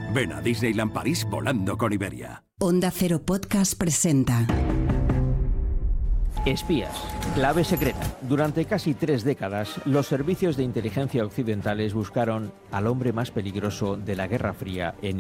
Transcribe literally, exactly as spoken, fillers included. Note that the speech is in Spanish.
Ven a Disneyland París volando con Iberia. Onda Cero Podcast presenta Espías, clave secreta. Durante casi tres décadas, los servicios de inteligencia occidentales buscaron al hombre más peligroso de la Guerra Fría en